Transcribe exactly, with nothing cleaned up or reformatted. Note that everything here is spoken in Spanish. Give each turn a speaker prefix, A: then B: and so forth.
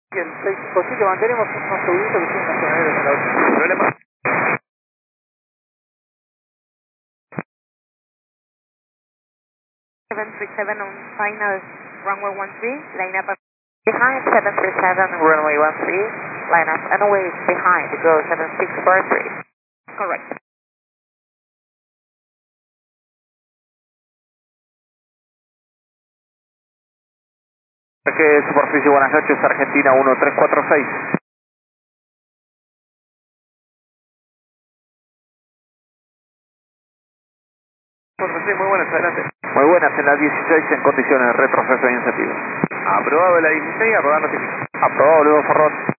A: Y el seis cinco siete mantenemos unos segunditos que tienen nacionales en la última. ¿Sin problema?
B: seven three seven on final runway one three, line up behind seven three seven, runway one three, line up and away behind, go seven six four three. Correct.
A: Que superficie, buenas noches, Argentina uno tres cuatro seis. Muy buenas, adelante. Muy buenas, en la dieciséis en condiciones de retroceso y incentivo. Aprobado la dieciséis, aprobado notificación. Aprobado, luego Ferrón.